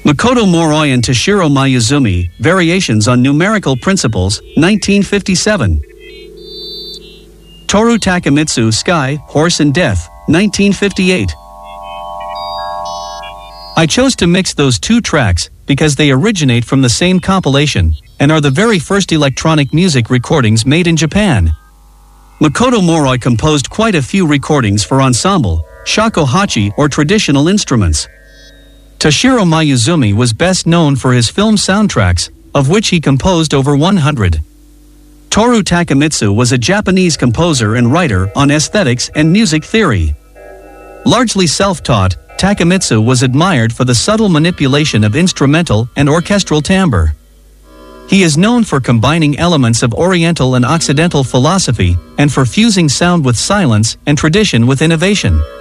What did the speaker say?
Makoto Moroi and Toshiro Mayuzumi, Variations on Numerical Principles, 1957. Toru Takemitsu, Sky, Horse and Death, 1958. I chose to mix those two tracks because they originate from the same compilation and are the very first electronic music recordings made in Japan. Makoto Moroi composed quite a few recordings for ensemble, shakuhachi or traditional instruments. Toshiro Mayuzumi was best known for his film soundtracks, of which he composed over 100. Toru Takemitsu was a Japanese composer and writer on aesthetics and music theory. Largely self-taught, Takemitsu was admired for the subtle manipulation of instrumental and orchestral timbre. He is known for combining elements of Oriental and Occidental philosophy and for fusing sound with silence and tradition with innovation.